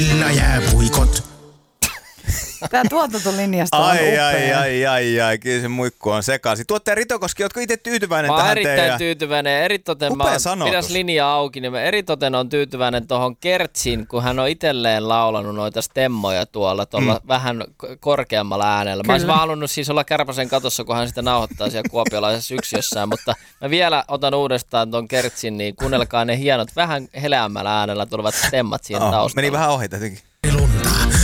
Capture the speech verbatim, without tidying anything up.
Jääpuikot. Tää tuotantolinjasta on Ai, upea. ai, ai, ai, ai, kyllä se muikku on sekaisin. Tuottaja Ritokoski, ootko itse tyytyväinen mä tähän erittäin teidän? tyytyväinen. Eritoten Upea mä sanotus. pitäis linjaa auki, niin mä eritoten on tyytyväinen tuohon Kertsin, kun hän on itselleen laulanut noita stemmoja tuolla tuolla mm. vähän korkeammalla äänellä. Mä olisin vaan halunnut siis olla Kärpäsen katossa, kun hän sitä nauhoittaa siellä kuopiolaisessa yksiössään, mutta mä vielä otan uudestaan tuon Kertsin, niin kuunnelkaa ne hienot, vähän heleämmällä äänellä tulevat stemmat siinä Oh, taustalla. meni vähän ohi tietenkin.